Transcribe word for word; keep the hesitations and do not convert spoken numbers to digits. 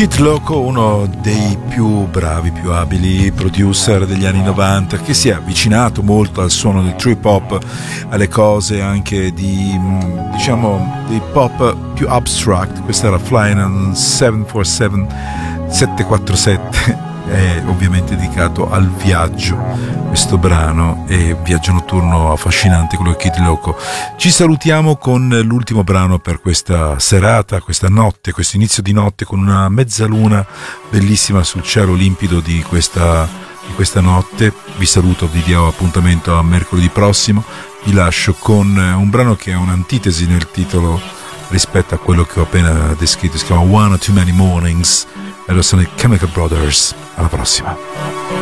Kid Loco, uno dei più bravi, più abili producer degli anni novanta, che si è avvicinato molto al suono del trip hop, alle cose anche di, diciamo, dei pop più abstract. Questa era Flying on sette quattro sette sette quattro sette, è ovviamente dedicato al viaggio, questo brano, è viaggio notturno affascinante, quello di Kid Loco. Ci salutiamo con l'ultimo brano per questa serata, questa notte, questo inizio di notte, con una mezzaluna bellissima sul cielo limpido di questa, di questa notte. Vi saluto, vi diamo appuntamento a mercoledì prossimo. Vi lascio con un brano che ha un'antitesi nel titolo rispetto a quello che ho appena descritto, si chiama One or Too Many Mornings, e lo sono i Chemical Brothers. Alla prossima.